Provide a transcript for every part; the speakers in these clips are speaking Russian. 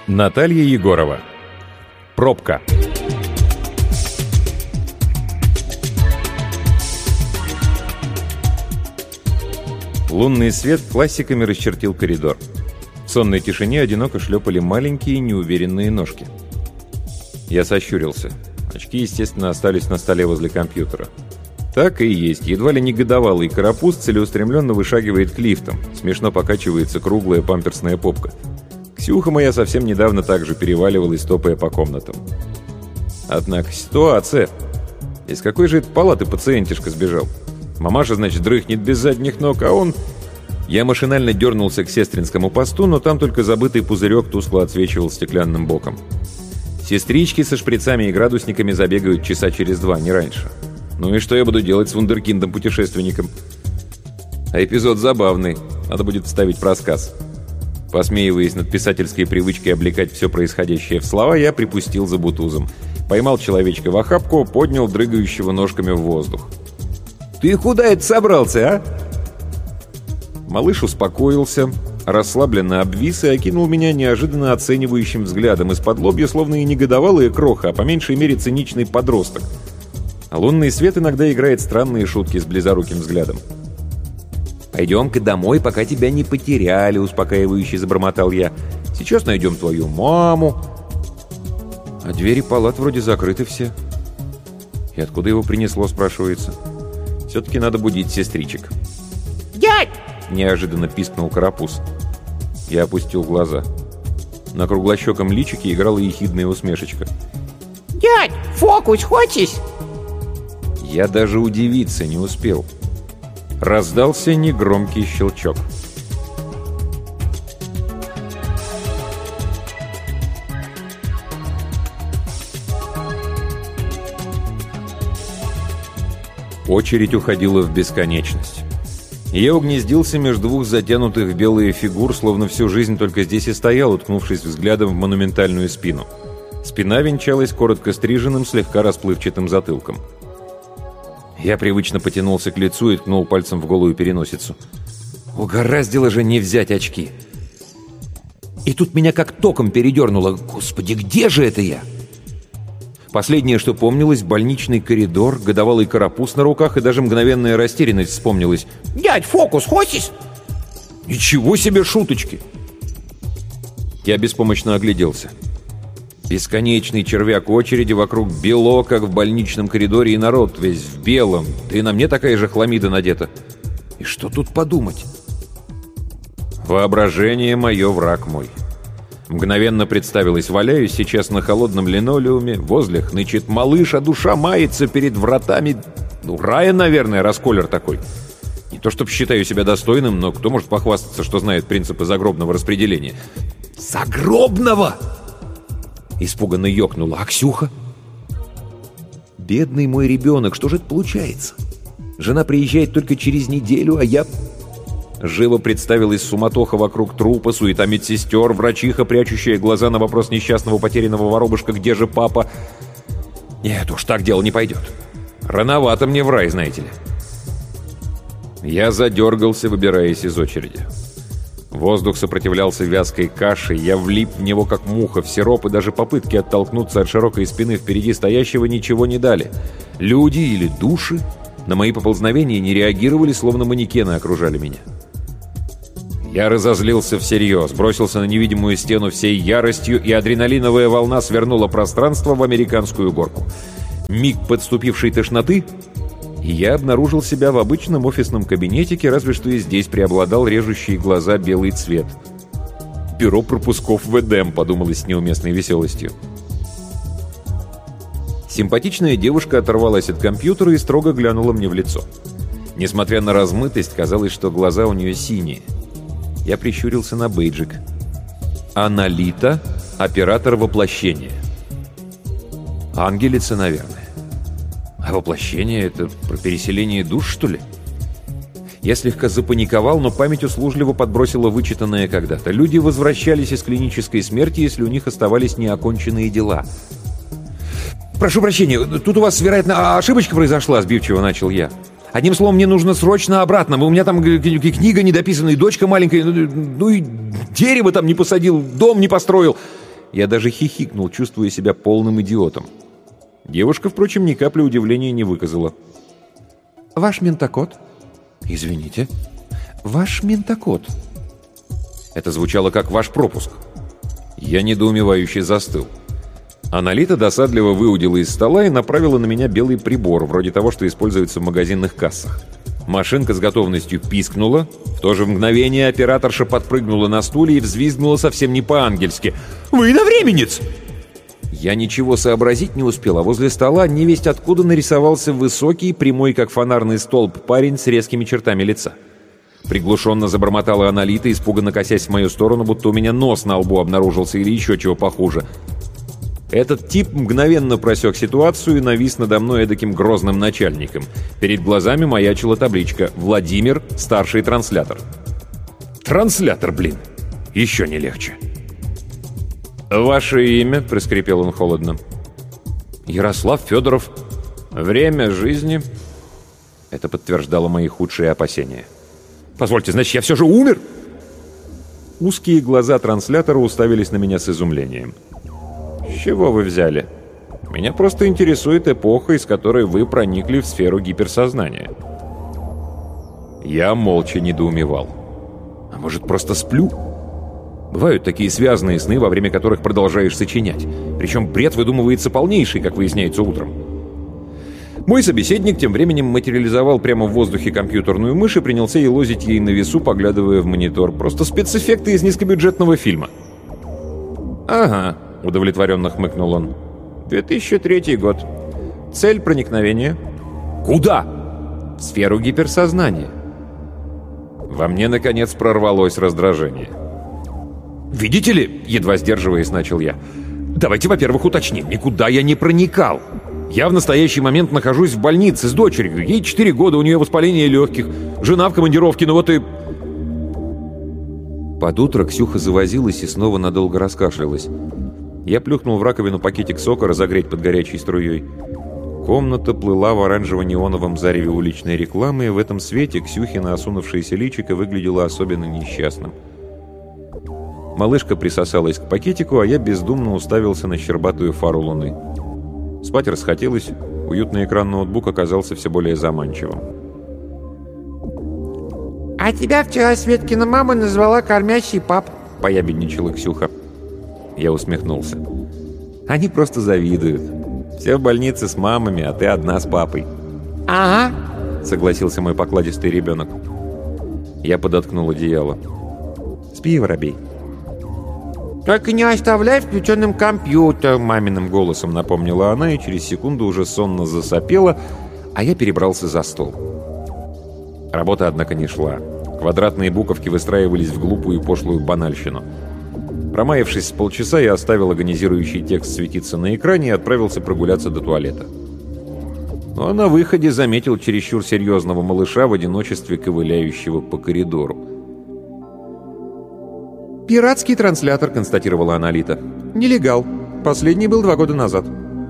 Наталья Егорова. Пробка. Лунный свет классиками расчертил коридор. В сонной тишине одиноко шлепали маленькие неуверенные ножки. Я сощурился. Очки, естественно, остались на столе возле компьютера. Так и есть. Едва ли не годовалый карапуз целеустремленно вышагивает к лифтам. Смешно покачивается круглая памперсная попка. Ксюха моя совсем недавно также переваливалась, топая по комнатам. Однако ситуация. Из какой же это палаты пациентишка сбежал? Мамаша, значит, дрыхнет без задних ног, а он... Я машинально дернулся к сестринскому посту, но там только забытый пузырек тускло отсвечивал стеклянным боком. Сестрички со шприцами и градусниками забегают часа через 2, не раньше. Ну и что я буду делать с вундеркиндом-путешественником? А эпизод забавный, надо будет вставить в рассказ. Посмеиваясь над писательской привычкой облекать все происходящее в слова, я припустил за Бутузом. Поймал человечка в охапку, поднял дрыгающего ножками в воздух. «Ты куда это собрался, а?» Малыш успокоился, расслабленно обвис и окинул меня неожиданно оценивающим взглядом из-под лобья, словно и негодовалая кроха, а по меньшей мере циничный подросток. А лунный свет иногда играет странные шутки с близоруким взглядом. «Пойдем-ка домой, пока тебя не потеряли», — успокаивающе забормотал я. «Сейчас найдем твою маму». А двери палат вроде закрыты все. И откуда его принесло, спрашивается? Все-таки надо будить сестричек. «Дядь!» — неожиданно пискнул карапуз. Я опустил глаза. На круглощеком личике играла ехидная усмешечка. «Дядь, фокус хочешь?» Я даже удивиться не успел. Раздался негромкий щелчок. Очередь уходила в бесконечность. Я угнездился между двух затянутых в белые фигур, словно всю жизнь только здесь и стоял, уткнувшись взглядом в монументальную спину. Спина венчалась коротко стриженным, слегка расплывчатым затылком. Я привычно потянулся к лицу и ткнул пальцем в голую переносицу. Угораздило же не взять очки. И тут меня как током передернуло. Господи, где же это я? Последнее, что помнилось, больничный коридор, годовалый карапуз на руках и даже мгновенная растерянность вспомнилась. «Дядь, фокус хочешь?» Ничего себе шуточки! Я беспомощно огляделся. Бесконечный червяк очереди, вокруг бело, как в больничном коридоре, и народ весь в белом. Да и на мне такая же хламида надета. И что тут подумать? Воображение мое, враг мой. Мгновенно представилось, валяюсь сейчас на холодном линолеуме, возле хнычет малыш, а душа мается перед вратами... рая, наверное, расколер такой. Не то чтоб считаю себя достойным, но кто может похвастаться, что знает принципы загробного распределения? Загробного! Испуганно ёкнула. А Ксюха? Бедный мой ребенок, что же это получается? Жена приезжает только через неделю, а я... Живо представилась суматоха вокруг трупа, суета медсестер, врачиха, прячущая глаза на вопрос несчастного потерянного воробушка «Где же папа?». Нет уж, так дело не пойдет. Рановато мне в рай, знаете ли. Я задергался, выбираясь из очереди. Воздух сопротивлялся вязкой каше, я влип в него как муха в сироп, и даже попытки оттолкнуться от широкой спины впереди стоящего ничего не дали. Люди или души на мои поползновения не реагировали, словно манекены окружали меня. Я разозлился всерьез, бросился на невидимую стену всей яростью, и адреналиновая волна свернула пространство в американскую горку. Миг подступившей тошноты, и я обнаружил себя в обычном офисном кабинетике, разве что и здесь преобладал режущий глаза белый цвет. «Бюро пропусков в Эдем», — подумалось с неуместной веселостью. Симпатичная девушка оторвалась от компьютера и строго глянула мне в лицо. Несмотря на размытость, казалось, что глаза у нее синие. Я прищурился на бейджик. «Аналита, оператор воплощения». Ангелица, наверное. А воплощение — это про переселение душ, что ли? Я слегка запаниковал, но память услужливо подбросила вычитанное когда-то. Люди возвращались из клинической смерти, если у них оставались неоконченные дела. «Прошу прощения, тут у вас, вероятно, ошибочка произошла», — сбивчиво начал я. «Одним словом, мне нужно срочно обратно. У меня там книга недописанная, дочка маленькая, ну и дерево там не посадил, дом не построил. Я даже хихикнул, чувствуя себя полным идиотом. Девушка, впрочем, ни капли удивления не выказала. «Ваш ментакод?» «Извините. Ваш ментакод». Это звучало как «ваш пропуск». Я недоумевающе застыл. Аналита досадливо выудила из стола и направила на меня белый прибор, вроде того, что используется в магазинных кассах. Машинка с готовностью пискнула. В то же мгновение операторша подпрыгнула на стуле и взвизгнула совсем не по-ангельски. «Вы иновременец!» Я ничего сообразить не успел, а возле стола невесть откуда нарисовался высокий, прямой как фонарный столб парень с резкими чертами лица. Приглушенно забормотала Аналита, испуганно косясь в мою сторону, будто у меня нос на лбу обнаружился или еще чего похуже. Этот тип мгновенно просек ситуацию и навис надо мной эдаким грозным начальником. Перед глазами маячила табличка «Владимир, старший транслятор». «Транслятор, блин! Еще не легче!» «Ваше имя?» — проскрипел он холодно. «Ярослав Федоров. Время жизни?» Это подтверждало мои худшие опасения. «Позвольте, значит, я все же умер?» Узкие глаза транслятора уставились на меня с изумлением. «С чего вы взяли? Меня просто интересует эпоха, из которой вы проникли в сферу гиперсознания». Я молча недоумевал. «А может, просто сплю?» Бывают такие связанные сны, во время которых продолжаешь сочинять. Причем бред выдумывается полнейший, как выясняется утром. Мой собеседник тем временем материализовал прямо в воздухе компьютерную мышь и принялся елозить ей на весу, поглядывая в монитор. Просто спецэффекты из низкобюджетного фильма. «Ага», — удовлетворенно хмыкнул он. 2003 год. Цель проникновения. «Куда?» «В сферу гиперсознания». Во мне, наконец, прорвалось раздражение. «Видите ли?» — едва сдерживаясь, начал я. «Давайте, во-первых, уточним. Никуда я не проникал. Я в настоящий момент нахожусь в больнице с дочерью. Ей 4 года, у нее воспаление легких. Жена в командировке, ну вот и...» Под утро Ксюха завозилась и снова надолго раскашлялась. Я плюхнул в раковину пакетик сока разогреть под горячей струей. Комната плыла в оранжево-неоновом зареве уличной рекламы, и в этом свете Ксюхина осунувшееся личико выглядело особенно несчастным. Малышка присосалась к пакетику, а я бездумно уставился на щербатую фару луны. Спать расхотелось, уютный экран ноутбука оказался все более заманчивым. «А тебя вчера Светкина мама назвала кормящий пап», — поябедничала Ксюха. Я усмехнулся. «Они просто завидуют. Все в больнице с мамами, а ты одна с папой». «Ага», — согласился мой покладистый ребенок. Я подоткнул одеяло. «Спи, воробей». «Только не оставляй включенным компьютер», — маминым голосом напомнила она, и через секунду уже сонно засопела, а я перебрался за стол. Работа, однако, не шла. Квадратные буковки выстраивались в глупую и пошлую банальщину. Промаявшись с полчаса, я оставил агонизирующий текст светиться на экране и отправился прогуляться до туалета. Но на выходе заметил чересчур серьезного малыша в одиночестве, ковыляющего по коридору. «Пиратский транслятор», — констатировала Аналита. «Нелегал. Последний был 2 года назад».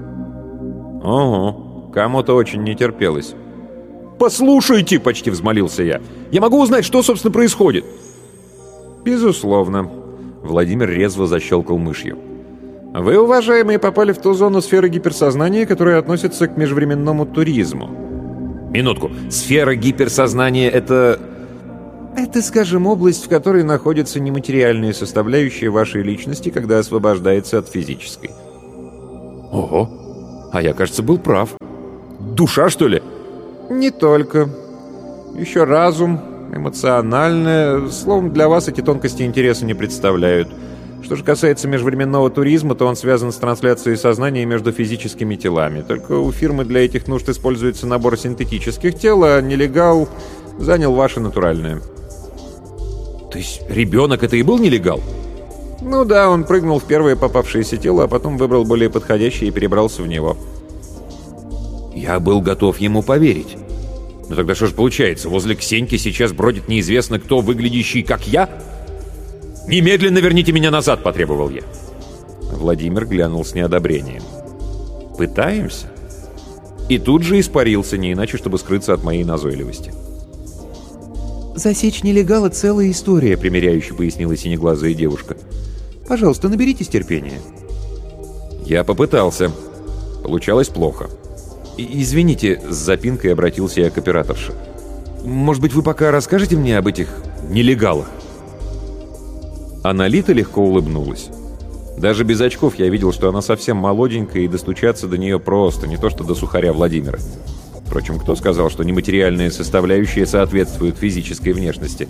«Ого, кому-то очень не терпелось». «Послушайте!» — почти взмолился я. «Я могу узнать, что, собственно, происходит?» «Безусловно». Владимир резво защелкал мышью. «Вы, уважаемые, попали в ту зону сферы гиперсознания, которая относится к межвременному туризму». «Минутку. Сфера гиперсознания — это...» «Это, скажем, область, в которой находятся нематериальные составляющие вашей личности, когда освобождается от физической». «Ого! А я, кажется, был прав. Душа, что ли?» «Не только. Еще разум, эмоциональное. Словом, для вас эти тонкости интереса не представляют. Что же касается межвременного туризма, то он связан с трансляцией сознания между физическими телами. Только у фирмы для этих нужд используется набор синтетических тел, а нелегал занял ваше натуральное». «То есть ребенок это и был нелегал?» «Ну да, он прыгнул в первое попавшееся тело, а потом выбрал более подходящее и перебрался в него». Я был готов ему поверить. Но тогда что же получается, возле Ксеньки сейчас бродит неизвестно кто, выглядящий как я? «Немедленно верните меня назад!» — потребовал я. Владимир глянул с неодобрением. «Пытаемся?» И тут же испарился, не иначе, чтобы скрыться от моей назойливости. «Засечь нелегала — целая история», — примиряюще пояснила синеглазая девушка. Пожалуйста, наберитесь терпения». Я попытался. Получалось плохо. «Извините», — с запинкой обратился я к операторше. «Может быть, вы пока расскажете мне об этих нелегалах?» Аналита легко улыбнулась. Даже без очков я видел, что она совсем молоденькая, и достучаться до нее просто, не то что до сухаря Владимира. Впрочем, кто сказал, что нематериальные составляющие соответствуют физической внешности?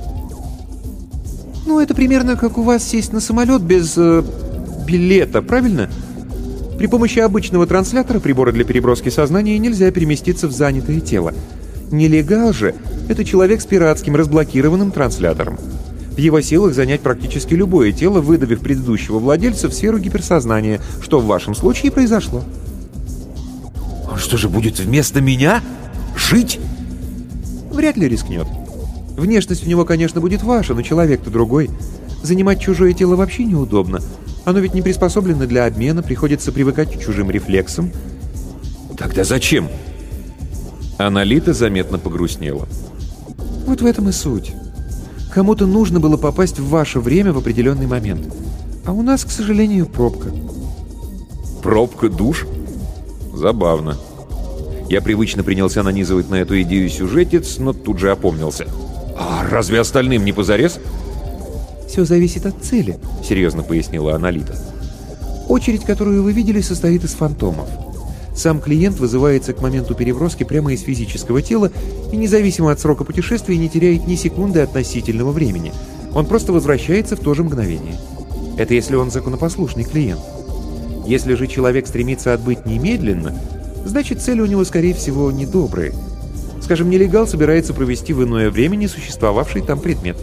«Ну, это примерно как у вас сесть на самолет без билета, правильно? При помощи обычного транслятора прибора для переброски сознания нельзя переместиться в занятое тело. Нелегал же — это человек с пиратским разблокированным транслятором. В его силах занять практически любое тело, выдавив предыдущего владельца в сферу гиперсознания, что в вашем случае и произошло». «Он что же, будет вместо меня жить?» «Вряд ли рискнет. Внешность у него, конечно, будет ваша, но человек-то другой. Занимать чужое тело вообще неудобно. Оно ведь не приспособлено для обмена, приходится привыкать к чужим рефлексам». «Тогда зачем?» Аналита заметно погрустнела. «Вот в этом и суть. Кому-то нужно было попасть в ваше время в определенный момент. А у нас, к сожалению, пробка». «Пробка душ?» Забавно. Я привычно принялся нанизывать на эту идею сюжетец, но тут же опомнился. «А разве остальным не позарез?» «Все зависит от цели», — серьезно пояснила Аналита. «Очередь, которую вы видели, состоит из фантомов. Сам клиент вызывается к моменту переброски прямо из физического тела и независимо от срока путешествия не теряет ни секунды относительного времени. Он просто возвращается в то же мгновение. Это если он законопослушный клиент. Если же человек стремится отбыть немедленно, значит, цели у него, скорее всего, недобрые. Скажем, нелегал собирается провести в иное время несуществовавший там предмет».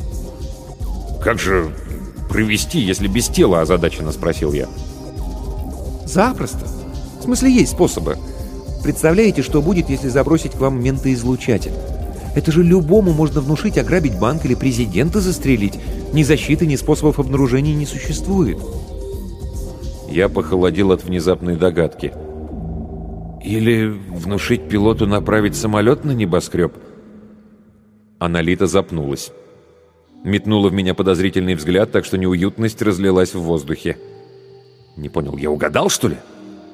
«Как же провести, если без тела?» – озадаченно спросил я. «Запросто. В смысле, есть способы. Представляете, что будет, если забросить к вам ментоизлучатель? Это же любому можно внушить ограбить банк или президента застрелить. Ни защиты, ни способов обнаружения не существует». Я похолодел от внезапной догадки. «Или внушить пилоту направить самолет на небоскреб?» Аналита запнулась. Метнула в меня подозрительный взгляд, так что неуютность разлилась в воздухе. Не понял, я угадал, что ли?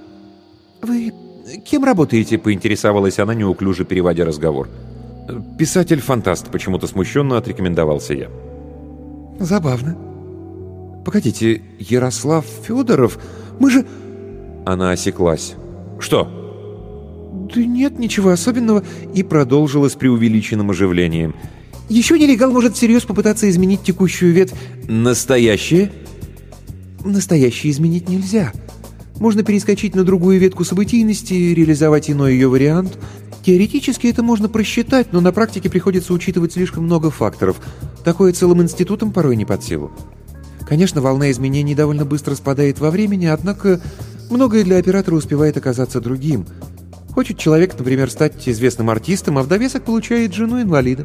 «Вы кем работаете?» — поинтересовалась она, неуклюже переводя разговор. «Писатель-фантаст», — почему-то смущенно отрекомендовался я. «Забавно. Погодите, Ярослав Федоров? Мы же...» Она осеклась. «Что?» «Да нет, ничего особенного», и продолжила с преувеличенным оживлением. «Еще нелегал может всерьез попытаться изменить текущую ветвь». «Настоящее?» «Настоящее изменить нельзя. Можно перескочить на другую ветку событийности, реализовать иной ее вариант. Теоретически это можно просчитать, но на практике приходится учитывать слишком много факторов. Такое целым институтом порой не под силу. Конечно, волна изменений довольно быстро спадает во времени, однако многое для оператора успевает оказаться другим. Хочет человек, например, стать известным артистом, а в довесок получает жену-инвалида».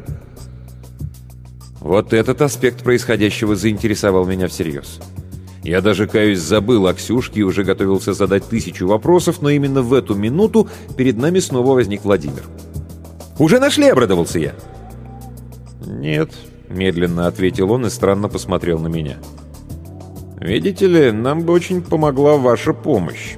Вот этот аспект происходящего заинтересовал меня всерьез. Я даже, каюсь, забыл о Ксюшке и уже готовился задать 1000 вопросов, но именно в эту минуту перед нами снова возник Владимир. «Уже нашли?» — обрадовался я. «Нет», — медленно ответил он и странно посмотрел на меня. «Видите ли, нам бы очень помогла ваша помощь».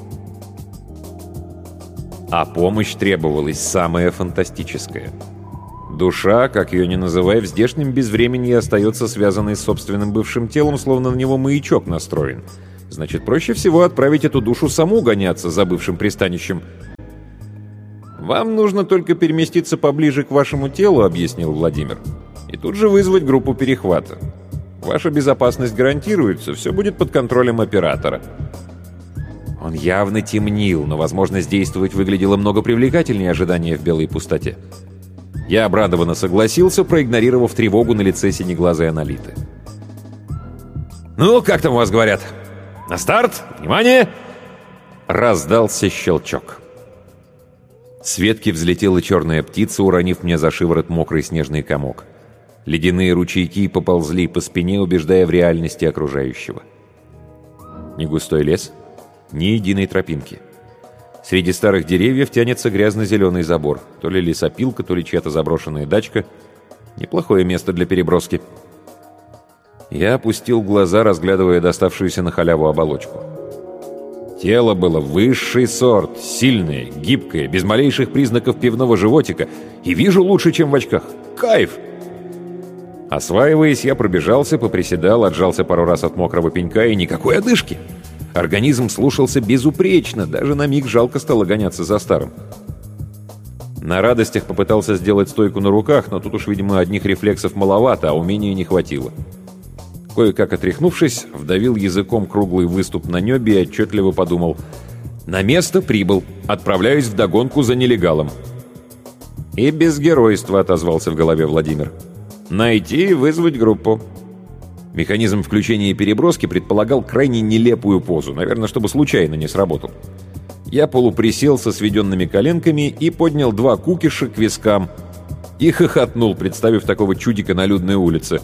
А помощь требовалась самая фантастическая. Душа, как ее ни называй, в здешнем безвременье остается связанной с собственным бывшим телом, словно на него маячок настроен. Значит, проще всего отправить эту душу саму гоняться за бывшим пристанищем. «Вам нужно только переместиться поближе к вашему телу», — объяснил Владимир, «и тут же вызвать группу перехвата. Ваша безопасность гарантируется, все будет под контролем оператора». Он явно темнил, но возможность действовать выглядела много привлекательнее ожидания в белой пустоте. Я обрадованно согласился, проигнорировав тревогу на лице синеглазой Аналиты. «Ну, как там у вас говорят? На старт! Внимание!» Раздался щелчок. С ветки взлетела черная птица, уронив мне за шиворот мокрый снежный комок. Ледяные ручейки поползли по спине, убеждая в реальности окружающего. Не густой лес, ни единой тропинки. Среди старых деревьев тянется грязно-зеленый забор. То ли лесопилка, то ли чья-то заброшенная дачка. Неплохое место для переброски. Я опустил глаза, разглядывая доставшуюся на халяву оболочку. Тело было высший сорт, сильное, гибкое, без малейших признаков пивного животика, и вижу лучше, чем в очках. Кайф! Осваиваясь, я пробежался, поприседал, отжался пару раз от мокрого пенька, и никакой одышки. Организм слушался безупречно, даже на миг жалко стало гоняться за старым. На радостях попытался сделать стойку на руках, но тут уж, видимо, одних рефлексов маловато, а умения не хватило. Кое-как отряхнувшись, вдавил языком круглый выступ на небе и отчетливо подумал: «На место прибыл, отправляюсь вдогонку за нелегалом». «И без геройства», — отозвался в голове Владимир. «Найти и вызвать группу». Механизм включения и переброски предполагал крайне нелепую позу, наверное, чтобы случайно не сработал. Я полуприсел со сведенными коленками и поднял 2 кукиша к вискам и хохотнул, представив такого чудика на людной улице.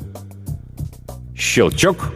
Щелчок!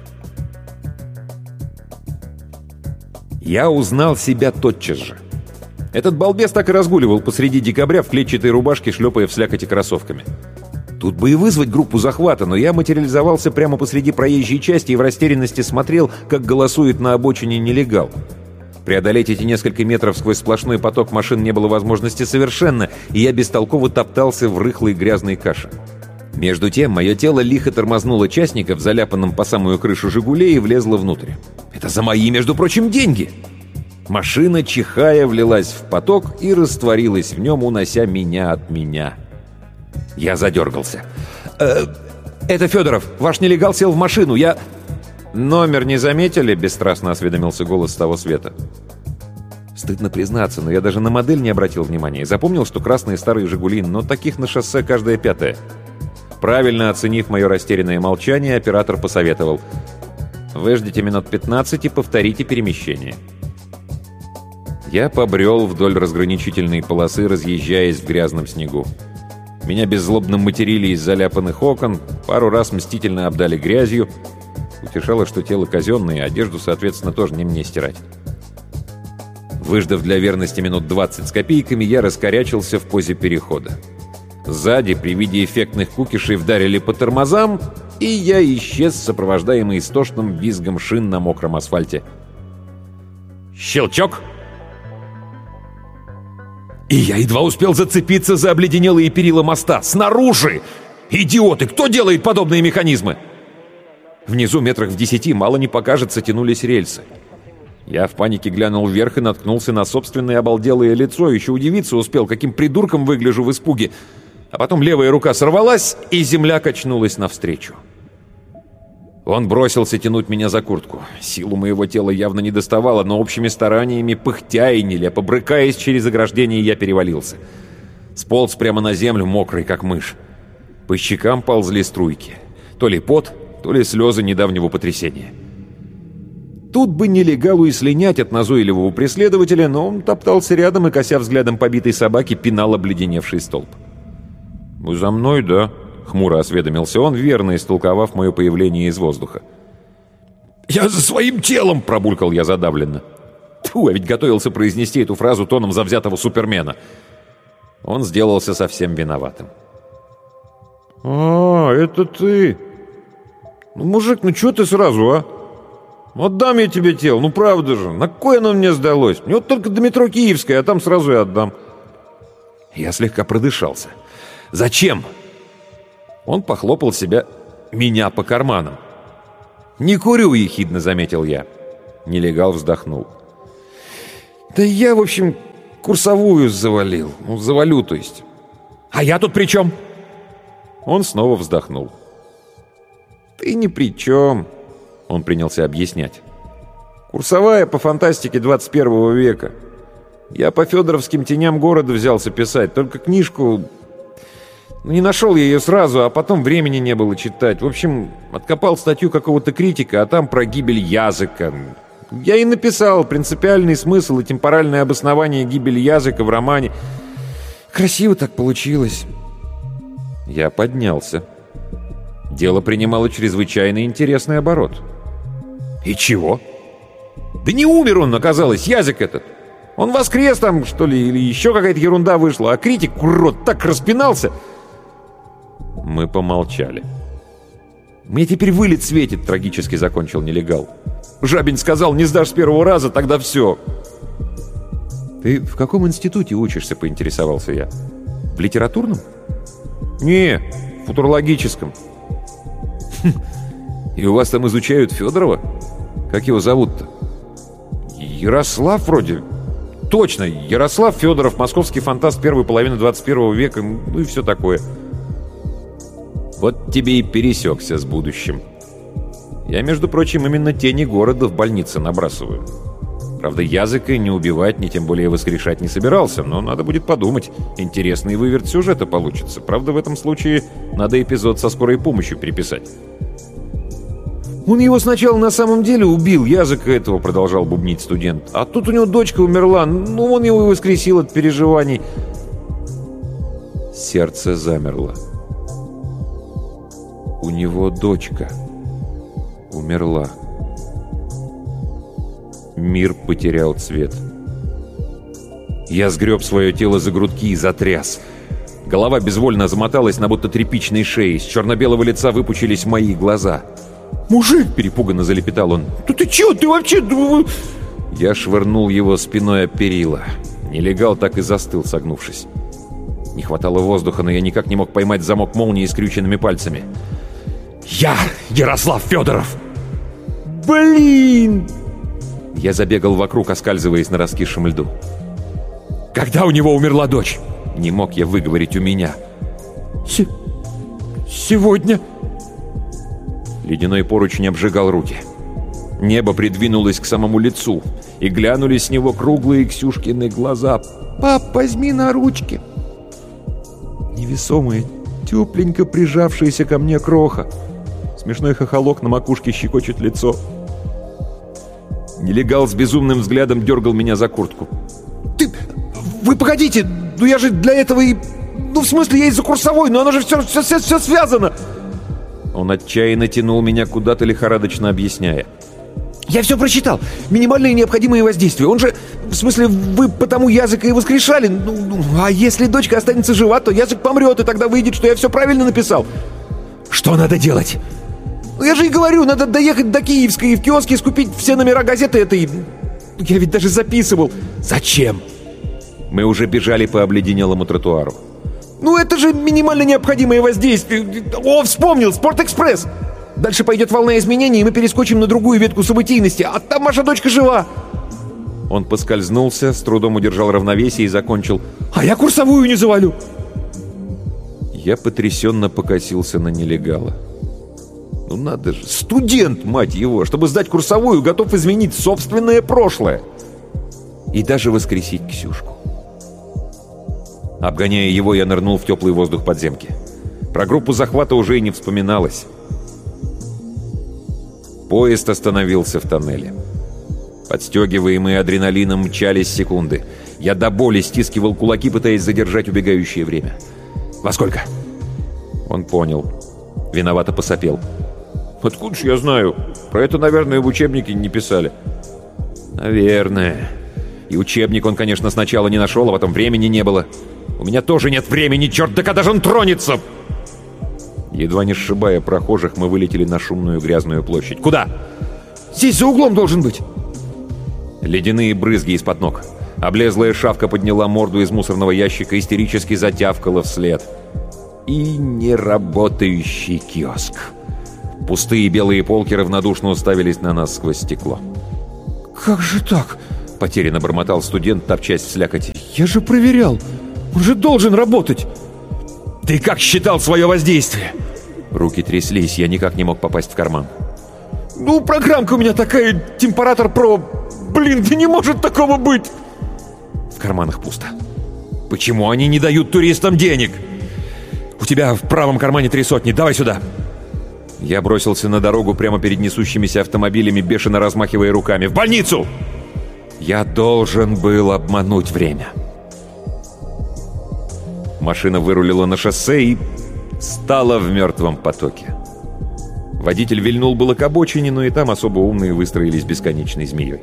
Я узнал себя тотчас же. Этот балбес так и разгуливал посреди декабря в клетчатой рубашке, шлепая в слякоти кроссовками. Тут бы и вызвать группу захвата, но я материализовался прямо посреди проезжей части и в растерянности смотрел, как голосует на обочине нелегал. Преодолеть эти несколько метров сквозь сплошной поток машин не было возможности совершенно, и я бестолково топтался в рыхлой грязной каше. Между тем, мое тело лихо тормознуло частника в заляпанном по самую крышу «Жигулей» и влезло внутрь. Это за мои, между прочим, деньги! Машина, чихая, влилась в поток и растворилась в нем, унося меня от меня. Я задергался. «Это Федоров, ваш нелегал сел в машину, я...» «Номер не заметили?» — бесстрастно осведомился голос с того света. Стыдно признаться, но я даже на модель не обратил внимания и запомнил, что красные старые «Жигули», но таких на шоссе каждая 5-я. Правильно оценив мое растерянное молчание, оператор посоветовал: «Выждите минут 15 и повторите перемещение». Я побрел вдоль разграничительной полосы, разъезжаясь в грязном снегу. Меня беззлобно материли из заляпанных окон, пару раз мстительно обдали грязью. Утешало, что тело казенное, одежду, соответственно, тоже не мне стирать. Выждав для верности минут 20 с копейками, я раскорячился в позе перехода. Сзади, при виде эффектных кукишей, вдарили по тормозам, и я исчез, сопровождаемый истошным визгом шин на мокром асфальте. Щелчок! И я едва успел зацепиться за обледенелые перила моста. Снаружи! Идиоты! Кто делает подобные механизмы? Внизу, метрах в 10, мало не покажется, тянулись рельсы. Я в панике глянул вверх и наткнулся на собственное обалделое лицо. Еще удивиться успел, каким придурком выгляжу в испуге. А потом левая рука сорвалась, и земля качнулась навстречу. Он бросился тянуть меня за куртку. Силу моего тела явно не доставало, но общими стараниями, пыхтя и нелепо брыкаясь через ограждение, я перевалился. Сполз прямо на землю, мокрый как мышь. По щекам ползли струйки. То ли пот, то ли слезы недавнего потрясения. Тут бы нелегалу и слинять от назойливого преследователя, но он топтался рядом и, кося взглядом побитой собаки, пинал обледеневший столб. «Вы за мной, да?» — хмуро осведомился он, верно истолковав мое появление из воздуха. «Я за своим телом!» — пробулькал я задавленно. Тьфу, а ведь готовился произнести эту фразу тоном завзятого супермена. Он сделался совсем виноватым. «А, это ты! Ну, мужик, ну чё ты сразу, а? Отдам я тебе тело, ну правда же, на кой оно мне сдалось? Мне вот только до метро Киевская, а там сразу и отдам». Я слегка продышался. «Зачем?» Он похлопал меня по карманам. «Не курю», — ехидно заметил я. Нелегал вздохнул. «Да я, в общем, курсовую завалил. Ну, завалю, то есть». «А я тут при чем?» Он снова вздохнул. «Ты ни при чем», — он принялся объяснять. «Курсовая по фантастике 21 века. Я по федоровским теням города взялся писать, только книжку... Не нашел я ее сразу, а потом времени не было читать. В общем, откопал статью какого-то критика, а там про гибель языка. Я и написал принципиальный смысл и темпоральное обоснование гибели языка в романе. Красиво так получилось». Я поднялся. Дело принимало чрезвычайно интересный оборот. «И чего?» «Да не умер он, оказалось, язык этот. Он воскрес там, что ли, или еще какая-то ерунда вышла, а критик, урод, так распинался». Мы помолчали. «Мне теперь вылет светит», — трагически закончил нелегал. «Жабин сказал, не сдашь с первого раза, тогда все». «Ты в каком институте учишься?» — поинтересовался я. «В литературном?» «Не, в футурологическом». «И у вас там изучают Федорова? Как его зовут-то?» «Ярослав вроде». «Точно, Ярослав Федоров, московский фантаст первой половины 21 века, ну и все такое». «Вот тебе и пересекся с будущим. Я, между прочим, именно тени города в больнице набрасываю. Правда, Языка не убивать, ни тем более воскрешать не собирался, но надо будет подумать. Интересный выверт сюжета получится. Правда, в этом случае надо эпизод со скорой помощью переписать». «Он его сначала на самом деле убил, Языка этого», — продолжал бубнить студент. «А тут у него дочка умерла, ну он его и воскресил от переживаний». Сердце замерло. У него дочка умерла. Мир потерял цвет. Я сгреб свое тело за грудки и затряс. Голова безвольно замоталась на будто тряпичной шее. С черно-белого лица выпучились мои глаза. «Мужик!» — перепуганно залепетал он. «Да ты чё? Ты вообще...» Я швырнул его спиной о перила. Нелегал так и застыл, согнувшись. Не хватало воздуха, но я никак не мог поймать замок молнии скрюченными пальцами. «Я Ярослав Федоров!» «Блин!» Я забегал вокруг, оскальзываясь на раскисшем льду. «Когда у него умерла дочь?» Не мог я выговорить у меня. «Сегодня...» Ледяной поручень обжигал руки. Небо придвинулось к самому лицу, и глянули с него круглые Ксюшкины глаза. «Пап, возьми на ручки!» Невесомая, тепленько прижавшаяся ко мне кроха. Смешной хохолок на макушке щекочет лицо. Нелегал с безумным взглядом дергал меня за куртку. Вы погодите! Ну я же для этого и... Ну в смысле я из-за курсовой, но оно же все связано! Он отчаянно тянул меня куда-то, лихорадочно объясняя. «Я все прочитал. Минимальные необходимые воздействия. Он же... В смысле, вы потому Языка и воскрешали. А если дочка останется жива, то Язык помрет, и тогда выйдет, что я все правильно написал». «Что надо делать?» «Ну я же и говорю, надо доехать до Киевской и в киоске скупить все номера газеты этой... Я ведь даже записывал». «Зачем?» Мы уже бежали по обледенелому тротуару. «Ну это же минимально необходимое воздействие. О, вспомнил! Спортэкспресс! Дальше пойдет волна изменений, и мы перескочим на другую ветку событийности, а там ваша дочка жива!» Он поскользнулся, с трудом удержал равновесие и закончил. «А я курсовую не завалю!» Я потрясенно покосился на нелегала. Ну надо же, студент, мать его, чтобы сдать курсовую, готов изменить собственное прошлое. И даже воскресить Ксюшку. Обгоняя его, я нырнул в теплый воздух подземки. Про группу захвата уже и не вспоминалось. Поезд остановился в тоннеле. Подстегиваемые адреналином мчались секунды. Я до боли стискивал кулаки, пытаясь задержать убегающее время. «Во сколько?» Он понял. Виновато посопел. «Откуда ж я знаю? Про это, наверное, в учебнике не писали». «Наверное. И учебник он, конечно, сначала не нашел, а потом времени не было. У меня тоже нет времени, черт, да когда же он тронется?» Едва не сшибая прохожих, мы вылетели на шумную грязную площадь. «Куда?» «Здесь за углом должен быть!» Ледяные брызги из-под ног. Облезлая шавка подняла морду из мусорного ящика, истерически затявкала вслед. И неработающий киоск. Пустые белые полки равнодушно уставились на нас сквозь стекло. «Как же так?» — потерянно бормотал студент, топчась в слякоти. «Я же проверял! Он же должен работать!» «Ты как считал свое воздействие?» Руки тряслись, я никак не мог попасть в карман. «Ну, программка у меня такая, Температор Pro. Блин, да не может такого быть!» В карманах пусто. «Почему они не дают туристам денег?» «У тебя в правом кармане 3 сотни, давай сюда!» Я бросился на дорогу прямо перед несущимися автомобилями, бешено размахивая руками. «В больницу!» Я должен был обмануть время. Машина вырулила на шоссе и стала в мертвом потоке. Водитель вильнул было к обочине, но и там особо умные выстроились бесконечной змеей.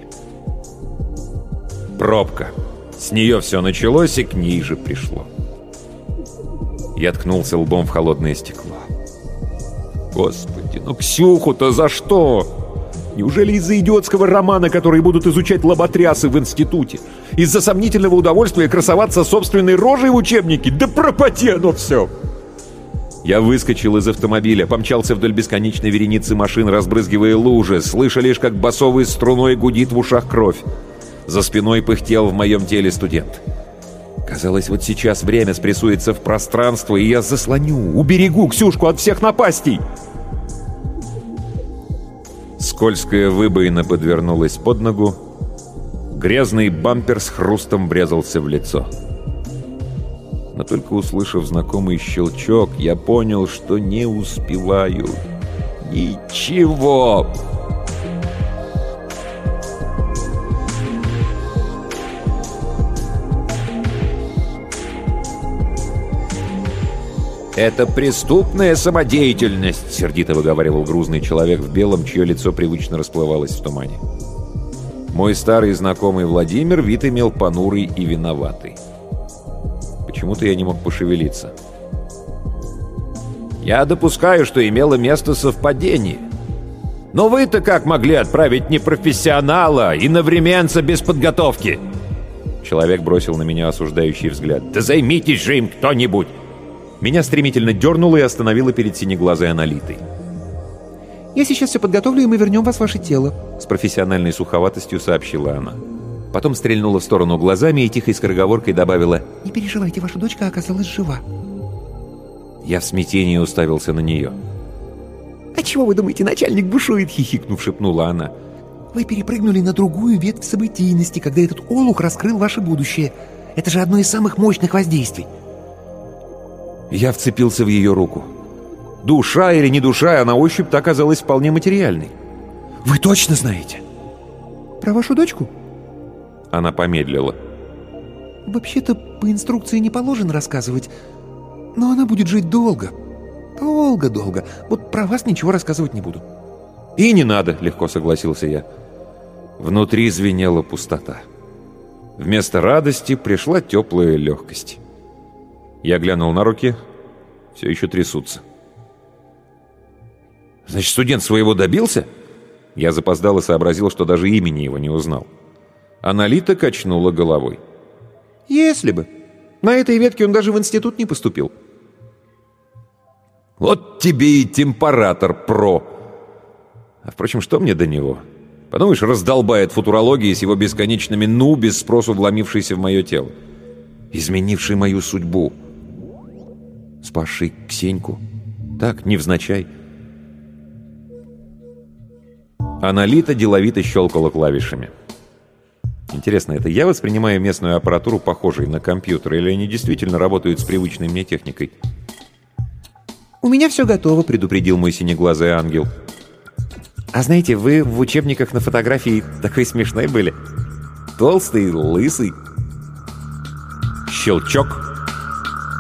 Пробка. С нее все началось и к ней же пришло. Я ткнулся лбом в холодное стекло. Господи, ну Ксюху-то за что? Неужели из-за идиотского романа, который будут изучать лоботрясы в институте? Из-за сомнительного удовольствия красоваться собственной рожей в учебнике? Да пропади оно все! Я выскочил из автомобиля, помчался вдоль бесконечной вереницы машин, разбрызгивая лужи, слыша лишь, как басовой струной гудит в ушах кровь. За спиной пыхтел в моем теле студент. Казалось, вот сейчас время спрессуется в пространство, и я заслоню, уберегу Ксюшку от всех напастей. Скользкая выбоина подвернулась под ногу, грязный бампер с хрустом врезался в лицо. Но только услышав знакомый щелчок, я понял, что не успеваю. Ничего! «Это преступная самодеятельность», — сердито выговаривал грузный человек в белом, чье лицо привычно расплывалось в тумане. Мой старый знакомый Владимир вид имел понурый и виноватый. Почему-то я не мог пошевелиться. «Я допускаю, что имело место совпадение. Но вы-то как могли отправить непрофессионала, иновременца без подготовки?» Человек бросил на меня осуждающий взгляд. «Да займитесь же им кто-нибудь!» Меня стремительно дернуло и остановило перед синеглазой Анолитой. «Я сейчас все подготовлю, и мы вернем вас в ваше тело», — с профессиональной суховатостью сообщила она. Потом стрельнула в сторону глазами и тихой скороговоркой добавила: «Не переживайте, ваша дочка оказалась жива». Я в смятении уставился на нее. «А чего вы думаете, начальник бушует?» — хихикнув, шепнула она. «Вы перепрыгнули на другую ветвь событийности, когда этот олух раскрыл ваше будущее. Это же одно из самых мощных воздействий». Я вцепился в ее руку. Душа или не душа, а на ощупь-то оказалась вполне материальной. «Вы точно знаете?» «Про вашу дочку?» Она помедлила. «Вообще-то по инструкции не положено рассказывать, но она будет жить долго. Долго-долго. Вот про вас ничего рассказывать не буду». «И не надо», — легко согласился я. Внутри звенела пустота. Вместо радости пришла теплая легкость. Я глянул на руки, все еще трясутся. «Значит, студент своего добился?» Я запоздало сообразил, что даже имени его не узнал. Анолита качнула головой. «Если бы. На этой ветке он даже в институт не поступил». «Вот тебе и температор про!» А впрочем, что мне до него? Подумаешь, раздолбает футурологии с его бесконечными «ну», без спросу вломившийся в мое тело. Изменивший мою судьбу. Спасший Ксеньку. Так, невзначай. Анолита деловито щелкала клавишами. Интересно, это я воспринимаю местную аппаратуру похожей на компьютер, или они действительно работают с привычной мне техникой? «У меня все готово», — предупредил мой синеглазый ангел. «А знаете, вы в учебниках на фотографии такой смешной были. Толстый, лысый». Щелчок.